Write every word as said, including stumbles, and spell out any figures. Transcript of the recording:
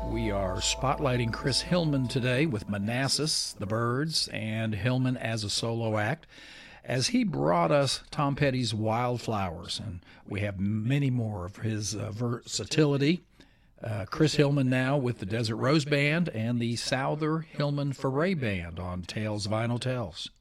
We are spotlighting Chris Hillman today with Manassas, the Byrds, and Hillman as a solo act, as he brought us Tom Petty's Wildflowers, and we have many more of his uh, versatility. Uh, Chris Hillman now with the Desert Rose Band and the Souther Hillman Foray Band on Tales Vinyl Tells.